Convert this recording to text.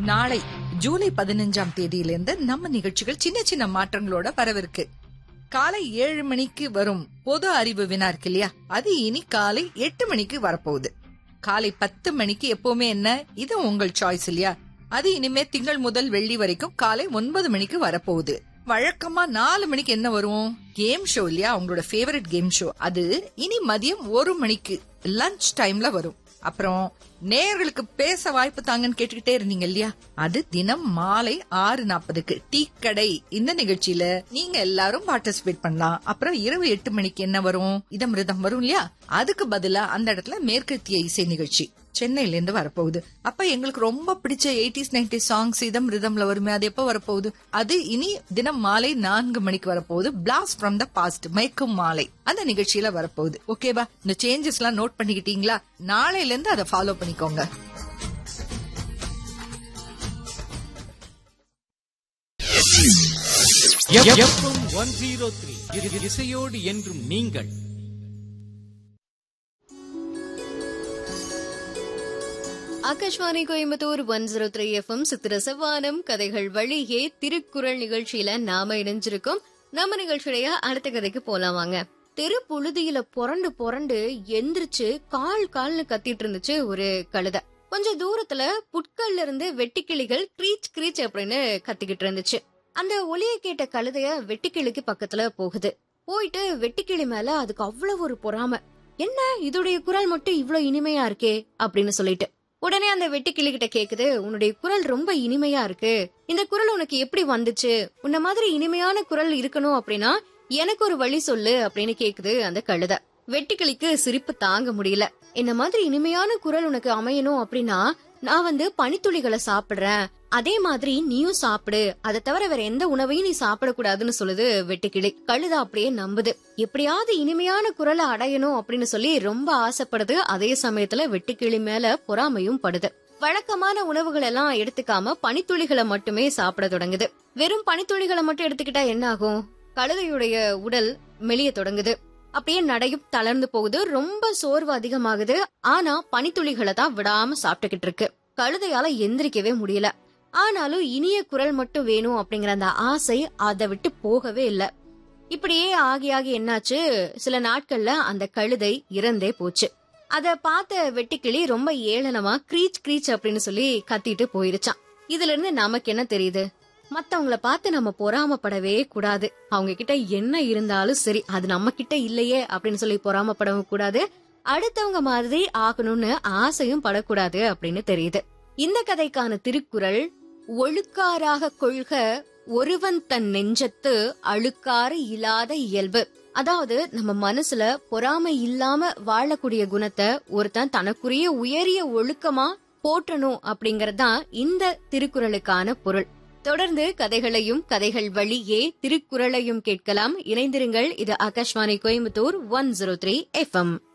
நாளை ஜூலை 15ஆம் தேதியிலிருந்து நம்ம நிகழ்ச்சிகள் சின்ன சின்ன மாற்றங்களோட வரவிருக்கு. காலை 7 மணிக்கு வரும் பொது அறிவு வினா இருக்கு இல்லையா, அது இனி காலை 8 மணிக்கு வரப்போகுது. காலை 10 மணிக்கு எப்பவுமே என்ன, இது உங்கள் சாய்ஸ் இல்லையா, அது இனிமே திங்கள் முதல் வெள்ளி வரைக்கும் காலை 9 மணிக்கு வரப்போகுது. வழக்கமா 4 மணிக்கு என்ன வரும், கேம் ஷோ இல்லையா, உங்களோட ஃபேவரட் கேம் ஷோ, அது இனி மதியம் 1 மணிக்கு லஞ்ச் டைம்ல வரும். அப்புறம் நேயர்களுக்கு பேச வாய்ப்பு தாங்கன்னு கேட்டுக்கிட்டே இருந்தீங்க இல்லையா, அது தினம் மாலை 6:40க்கு டீ கடை இந்த நிகழ்ச்சியில நீங்க எல்லாரும் பார்ட்டிசிபேட் பண்ணலாம். அப்புறம் இரவு 8 மணிக்கு என்ன வரும், இதமிருதம் வரும் இல்லையா, அதுக்கு பதிலா அந்த இடத்துல மேற்கத்திய இசை நிகழ்ச்சி சென்னையில இருந்து வரப்போகுது. அப்ப எங்களுக்கு ரொம்ப பிடிச்ச 80s 90s சாங்ஸ் இதம் ரிதம்ல வருமே, அது எப்ப வரப்போகுது, அது இனி தினம் மாலை 4 மணிக்கு வரப்போகுது. பிளாஸ்ட் ஃப்ரம் த பாஸ்ட் மயக்கும் மாலை அந்த நிகழ்ச்சியில வரப்போகுது. ஓகேவா, இந்த சேஞ்சஸ் எல்லாம் நோட் பண்ணிக்கிட்டீங்களா? நாளையில இருந்து அதை ஃபாலோ பண்ணிக்கோங்க. இசையோடு என்றும் நீங்கள். ஆகாஷ்வாணி கோயம்புத்தூர் 103 FM சித்திரசவானம் கதைகள் வழியே திருக்குறள் நிகழ்ச்சியில நாம இணைஞ்சிருக்கோம். நம்ம நிகழ்ச்சியுடைய அடுத்த கதைக்கு போலாம் வாங்க. தெரு புழுதியில புரண்டு புரண்டு எந்திரிச்சு கால்னு கத்திட்டு இருந்துச்சு ஒரு கழுதை. கொஞ்சம் தூரத்துல புட்கள்ல இருந்து வெட்டிக்கிளிகள் கிரீச் கிரீச் அப்படின்னு கத்திக்கிட்டு இருந்துச்சு. அந்த ஒலியை கேட்ட கழுதைய வெட்டிக்கிளிக்கு பக்கத்துல போகுது. போயிட்டு வெட்டிக்கிளி மேல அதுக்கு அவ்வளவு ஒரு பொறாம. என்ன இதோடைய குரல் மட்டும் இவ்வளவு இனிமையா இருக்கே அப்படின்னு சொல்லிட்டு உடனே அந்த வெட்டுக்கிளி கிட்ட கேக்குது, உன்னுடைய குரல் ரொம்ப இனிமையா இருக்கு, இந்த குரல் உனக்கு எப்படி வந்துச்சு, உன்ன மாதிரி இனிமையான குரல் இருக்கணும் அப்படின்னா எனக்கு ஒரு வழி சொல்லு அப்படின்னு கேக்குது அந்த கழுதை. வெட்டுக்கிளிக்கு சிரிப்பு தாங்க முடியல. என்ன மாதிரி இனிமையான குரல் உனக்கு அமையணும் அப்படின்னா நான் பனித்துளிகளை சாப்பிடுறேன், அதே மாதிரி நீயும் சாப்பிடு, அதை தவிர வேற எந்த உணவையும் நீ சாப்பிடக்கூடாதுன்னு சொல்லுது வெட்டுக்கிளி. கழுதை அப்படியே நம்புது. எப்படியாவது இனிமையான குரலை அடையணும் அப்படின்னு சொல்லி ரொம்ப ஆசைப்படுது. அதே சமயத்துல வெட்டுக்கிளி மேல பொறாமையும் படுது. வழக்கமான உணவுகள் எல்லாம் எடுத்துக்காம பனித்துளிகளை மட்டுமே சாப்பிட தொடங்குது. வெறும் பனித்துளிகளை மட்டும் எடுத்துக்கிட்டா என்ன ஆகும், கழுதையுடைய உடல் மெலிய தொடங்குது. அப்படியே நடையும் தளர்ந்து போகுது. ரொம்ப சோர்வு அதிகமாகுது. ஆனா பனித்துளிகளை தான் விடாம சாப்பிட்டுக்கிட்டு இருக்கு. கழுதையால எந்திரிக்கவே முடியல. ஆனாலும் இனிய குரல் மட்டும் வேணும் அப்படிங்கிற அந்த ஆசை அதை விட்டு போகவே இல்ல. இப்படியே ஆகி என்னாச்சு, சில நாட்கள்ல அந்த கழுதை இறந்தே போச்சு. அத பார்த்த வெட்டுக்கிளி ரொம்ப ஏளனமா கிரீச் கிரீச் அப்படின்னு சொல்லி கத்திட்டு போயிருச்சான். இதுல இருந்து நமக்கு என்ன தெரியுது, மத்தவங்கள பார்த்து நம்ம பொறாமப்படவே கூடாது. அவங்க கிட்ட என்ன இருந்தாலும் சரி, அது நம்ம கிட்ட இல்லையே அப்படின்னு சொல்லி பொறாமப்படவும் கூடாது. அடுத்தவங்க மாதிரி ஆகணும்னு ஆசையும் படக்கூடாது அப்படின்னு தெரியுது. இந்த கதைக்கான திருக்குறள், ஒழுக்காராக கொள்க ஒருவன் தன் நெஞ்சத்து அழுக்காறு இல்லாத இயல்பு. அதாவது நம்ம மனசுல பொறாமை இல்லாம வாழக்கூடிய குணத்தை ஒருத்தன் தனக்குரிய உயரிய ஒழுக்கமா போற்றணும் அப்படிங்கறதுதான் இந்த திருக்குறளுக்கான பொருள். தொடர்ந்து கதைகளையும் கதைகள் வழியே திருக்குறளையும் கேட்கலாம். இணைந்திருங்கள். இது ஆகாஷ்வாணி கோயம்புத்தூர் 103 FM.